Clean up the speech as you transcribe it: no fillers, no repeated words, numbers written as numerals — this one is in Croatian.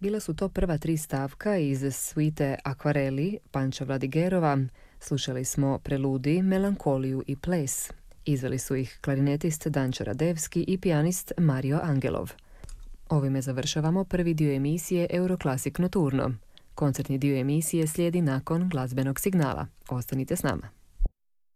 Bila su to prva 3 stavka iz svite Akvareli Panča Vladigerova. Slušali smo preludij, melankoliju i ples. Izveli su ih klarinetist Dančo Radevski i pijanist Mario Angelov. Ovime završavamo prvi dio emisije Euroclassic Nocturno. Koncertni dio emisije slijedi nakon glazbenog signala. Ostanite s nama.